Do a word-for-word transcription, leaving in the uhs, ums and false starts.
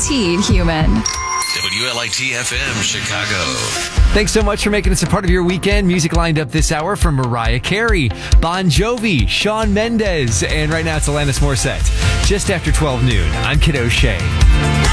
guaranteed human. W L I T F M Chicago. Thanks so much for making us a part of your weekend. Music lined up this hour from Mariah Carey, Bon Jovi, Shawn Mendes, and right now it's Alanis Morissette. Just after twelve noon, I'm Kid O'Shea.